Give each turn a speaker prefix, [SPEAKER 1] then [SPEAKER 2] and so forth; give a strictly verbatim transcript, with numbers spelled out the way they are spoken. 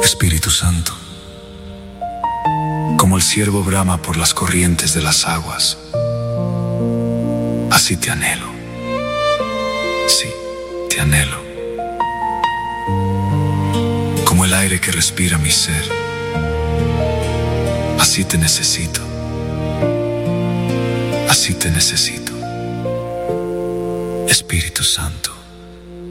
[SPEAKER 1] Espíritu Santo, como el ciervo brama por las corrientes de las aguas, así te anhelo. Sí, te anhelo. Como el aire que respira mi ser, así te necesito. Así te necesito. Espíritu Santo.